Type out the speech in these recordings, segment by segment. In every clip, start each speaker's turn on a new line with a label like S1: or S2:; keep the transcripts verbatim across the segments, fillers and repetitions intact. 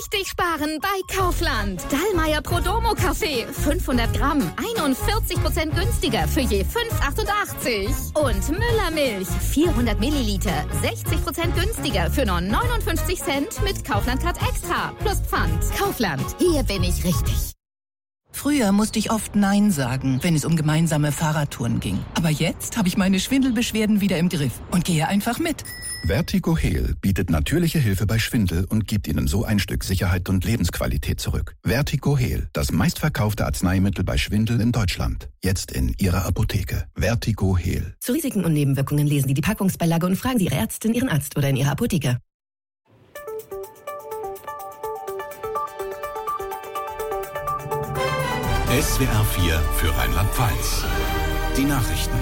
S1: richtig sparen bei Kaufland. Dallmayr Prodomo Kaffee, fünfhundert Gramm, einundvierzig Prozent günstiger für je fünf Euro achtundachtzig. Und Müller Milch, vierhundert Milliliter, sechzig Prozent günstiger für nur neunundfünfzig Cent mit Kaufland Card Extra plus Pfand. Kaufland, hier bin ich richtig.
S2: Früher musste ich oft Nein sagen, wenn es um gemeinsame Fahrradtouren ging. Aber jetzt habe ich meine Schwindelbeschwerden wieder im Griff und gehe einfach mit.
S3: Vertigo Heal bietet natürliche Hilfe bei Schwindel und gibt Ihnen so ein Stück Sicherheit und Lebensqualität zurück. Vertigo Heal, das meistverkaufte Arzneimittel bei Schwindel in Deutschland. Jetzt in Ihrer Apotheke. Vertigo Heal.
S4: Zu Risiken und Nebenwirkungen lesen Sie die Packungsbeilage und fragen Sie Ihre Ärztin, Ihren Arzt oder in Ihrer Apotheke.
S5: S W R vier für Rheinland-Pfalz. Die Nachrichten.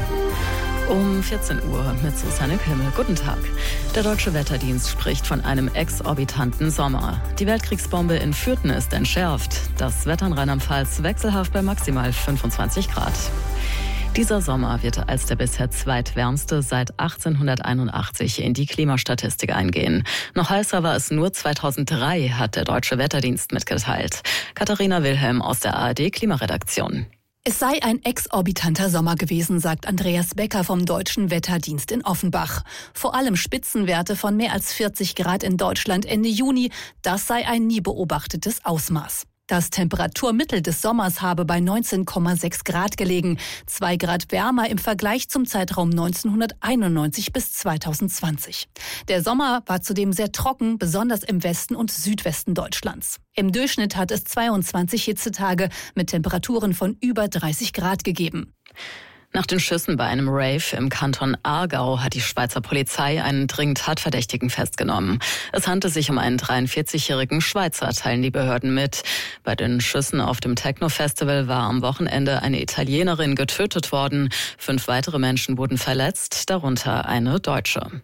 S6: Um vierzehn Uhr mit Susanne Kimmel. Guten Tag. Der Deutsche Wetterdienst spricht von einem exorbitanten Sommer. Die Weltkriegsbombe in Fürthen ist entschärft. Das Wetter in Rheinland-Pfalz wechselhaft bei maximal fünfundzwanzig Grad. Dieser Sommer wird als der bisher zweitwärmste seit achtzehnhunderteinundachtzig in die Klimastatistik eingehen. Noch heißer war es nur zweitausenddrei, hat der Deutsche Wetterdienst mitgeteilt. Katharina Wilhelm aus der A R D-Klimaredaktion.
S7: Es sei ein exorbitanter Sommer gewesen, sagt Andreas Becker vom Deutschen Wetterdienst in Offenbach. Vor allem Spitzenwerte von mehr als vierzig Grad in Deutschland Ende Juni, das sei ein nie beobachtetes Ausmaß. Das Temperaturmittel des Sommers habe bei neunzehn Komma sechs Grad gelegen, zwei Grad wärmer im Vergleich zum Zeitraum neunzehnhunderteinundneunzig bis zweitausendzwanzig. Der Sommer war zudem sehr trocken, besonders im Westen und Südwesten Deutschlands. Im Durchschnitt hat es zweiundzwanzig Hitzetage mit Temperaturen von über dreißig Grad gegeben.
S6: Nach den Schüssen bei einem Rave im Kanton Aargau hat die Schweizer Polizei einen dringend Tatverdächtigen festgenommen. Es handelte sich um einen dreiundvierzigjährigen Schweizer, teilen die Behörden mit. Bei den Schüssen auf dem Techno-Festival war am Wochenende eine Italienerin getötet worden. Fünf weitere Menschen wurden verletzt, darunter eine Deutsche.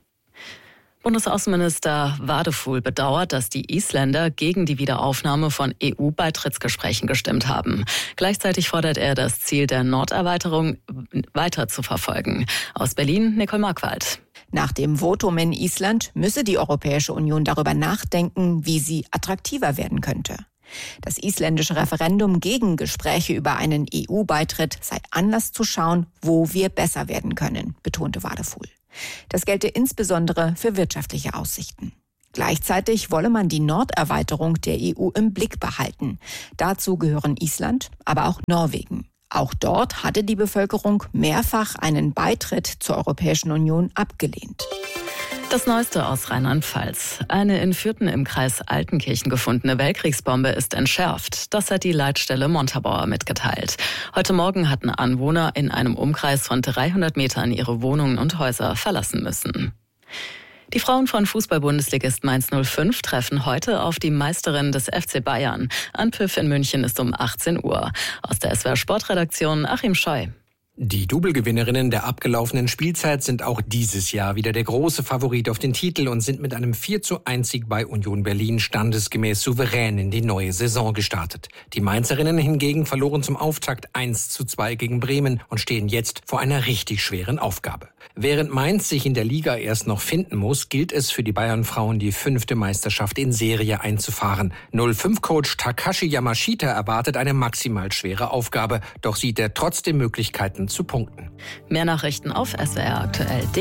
S6: Bundesaußenminister Wadefuhl bedauert, dass die Isländer gegen die Wiederaufnahme von E U-Beitrittsgesprächen gestimmt haben. Gleichzeitig fordert er, das Ziel der Norderweiterung weiter zu verfolgen. Aus Berlin, Nicole Markwald.
S8: Nach dem Votum in Island müsse die Europäische Union darüber nachdenken, wie sie attraktiver werden könnte. Das isländische Referendum gegen Gespräche über einen E U-Beitritt sei Anlass zu schauen, wo wir besser werden können, betonte Wadefuhl. Das gelte insbesondere für wirtschaftliche Aussichten. Gleichzeitig wolle man die Norderweiterung der E U im Blick behalten. Dazu gehören Island, aber auch Norwegen. Auch dort hatte die Bevölkerung mehrfach einen Beitritt zur Europäischen Union abgelehnt.
S6: Das Neueste aus Rheinland-Pfalz. Eine in Fürthen im Kreis Altenkirchen gefundene Weltkriegsbombe ist entschärft. Das hat die Leitstelle Montabaur mitgeteilt. Heute Morgen hatten Anwohner in einem Umkreis von dreihundert Metern ihre Wohnungen und Häuser verlassen müssen. Die Frauen von Fußball-Bundesligist Mainz null fünf treffen heute auf die Meisterin des F C Bayern. Anpfiff in München ist um achtzehn Uhr. Aus der S W R Sportredaktion Achim Scheu.
S9: Die Double-Gewinnerinnen der abgelaufenen Spielzeit sind auch dieses Jahr wieder der große Favorit auf den Titel und sind mit einem vier zu eins Sieg bei Union Berlin standesgemäß souverän in die neue Saison gestartet. Die Mainzerinnen hingegen verloren zum Auftakt eins zu zwei gegen Bremen und stehen jetzt vor einer richtig schweren Aufgabe. Während Mainz sich in der Liga erst noch finden muss, gilt es für die Bayern-Frauen, die fünfte Meisterschaft in Serie einzufahren. null fünf Coach Takashi Yamashita erwartet eine maximal schwere Aufgabe, doch sieht er trotzdem Möglichkeiten zu punkten.
S6: Mehr Nachrichten auf S W R aktuell punkt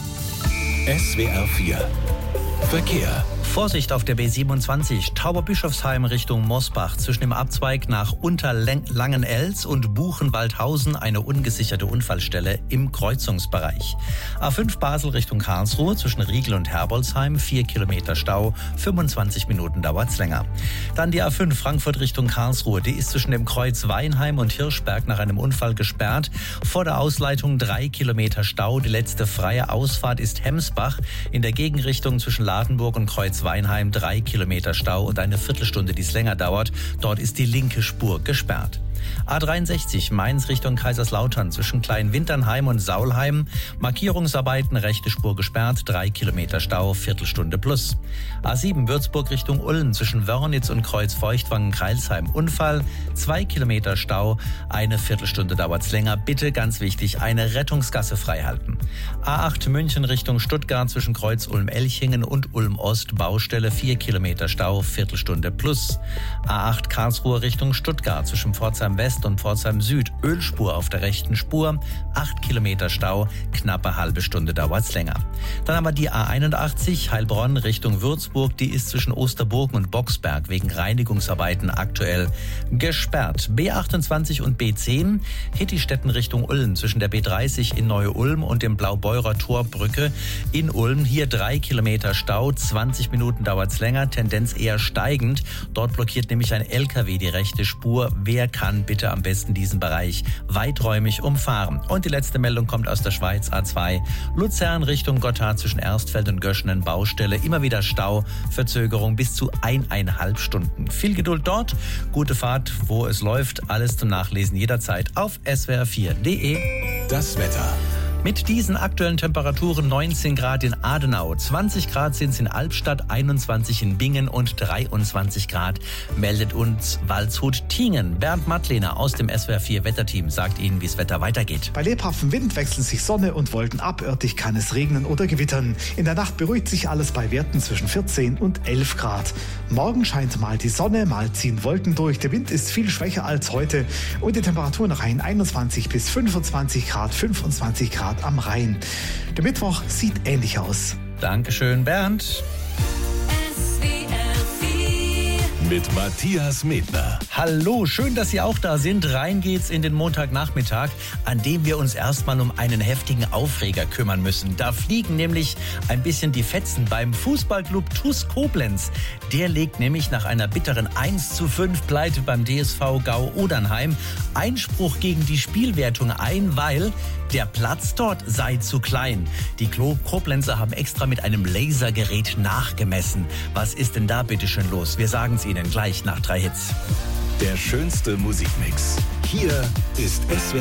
S6: de.
S5: S W R vier Verkehr.
S10: Vorsicht auf der B siebenundzwanzig, Tauberbischofsheim Richtung Mosbach. Zwischen dem Abzweig nach Unterlangenels und Buchenwaldhausen eine ungesicherte Unfallstelle im Kreuzungsbereich. A fünf Basel Richtung Karlsruhe zwischen Riegel und Herbolzheim, vier Kilometer Stau, fünfundzwanzig Minuten dauert's länger. Dann die A fünf Frankfurt Richtung Karlsruhe, die ist zwischen dem Kreuz Weinheim und Hirschberg nach einem Unfall gesperrt. Vor der Ausleitung drei Kilometer Stau, die letzte freie Ausfahrt ist Hemsbach. In der Gegenrichtung zwischen Ladenburg und Kreuz Weinheim drei Kilometer Stau und eine Viertelstunde, die es länger dauert. Dort ist die linke Spur gesperrt. A dreiundsechzig Mainz Richtung Kaiserslautern zwischen Kleinwinternheim und Saulheim. Markierungsarbeiten, rechte Spur gesperrt, drei Kilometer Stau, Viertelstunde plus. A sieben Würzburg Richtung Ulm zwischen Wörnitz und Kreuz-Feuchtwangen-Kreilsheim. Unfall, zwei Kilometer Stau, eine Viertelstunde dauert's länger. Bitte, ganz wichtig, eine Rettungsgasse freihalten. A acht München Richtung Stuttgart zwischen Kreuz-Ulm-Elchingen und Ulm-Ost. Baustelle, vier Kilometer Stau, Viertelstunde plus. A acht Karlsruhe Richtung Stuttgart zwischen Pforzheim West und Pforzheim Süd. Ölspur auf der rechten Spur, acht Kilometer Stau, knappe halbe Stunde dauert's länger. Dann haben wir die A einundachtzig Heilbronn Richtung Würzburg. Die ist zwischen Osterburgen und Boxberg wegen Reinigungsarbeiten aktuell gesperrt. B achtundzwanzig und B zehn Hittistetten Richtung Ulm zwischen der B dreißig in Neu-Ulm und dem Blaubeurer Torbrücke in Ulm. Hier drei Kilometer Stau, zwanzig Minuten dauert's länger, Tendenz eher steigend. Dort blockiert nämlich ein L K W die rechte Spur. Wer kann bitte am besten diesen Bereich weiträumig umfahren? Und die letzte Meldung kommt aus der Schweiz, A zwei Luzern Richtung Gotthard zwischen Erstfeld und Göschenen. Baustelle, immer wieder Stau, Verzögerung bis zu eineinhalb Stunden. Viel Geduld dort, gute Fahrt, wo es läuft, alles zum Nachlesen jederzeit auf S W R vier punkt de.
S5: Das Wetter.
S10: Mit diesen aktuellen Temperaturen neunzehn Grad in Adenau, zwanzig Grad sind es in Albstadt, einundzwanzig in Bingen und dreiundzwanzig Grad meldet uns Waldshut-Tiengen. Bernd Mattlehner aus dem S W R vier Wetterteam sagt Ihnen, wie das Wetter weitergeht.
S11: Bei lebhaftem Wind wechseln sich Sonne und Wolken ab. Örtlich kann es regnen oder gewittern. In der Nacht beruhigt sich alles bei Werten zwischen vierzehn und elf Grad. Morgen scheint mal die Sonne, mal ziehen Wolken durch. Der Wind ist viel schwächer als heute und die Temperaturen reichen einundzwanzig bis fünfundzwanzig Grad, fünfundzwanzig Grad am Rhein. Der Mittwoch sieht ähnlich aus.
S10: Dankeschön, Bernd.
S5: S W R vier mit Matthias Medner.
S10: Hallo, schön, dass Sie auch da sind. Rein geht's in den Montagnachmittag, an dem wir uns erstmal um einen heftigen Aufreger kümmern müssen. Da fliegen nämlich ein bisschen die Fetzen beim Fußballclub TuS Koblenz. Der legt nämlich nach einer bitteren eins zu fünf Pleite beim D S V Gau-Odernheim Einspruch gegen die Spielwertung ein, weil der Platz dort sei zu klein. Die Koblenzer haben extra mit einem Lasergerät nachgemessen. Was ist denn da bitte schön los? Wir sagen es Ihnen gleich nach drei Hits.
S5: Der schönste Musikmix. Hier ist S W R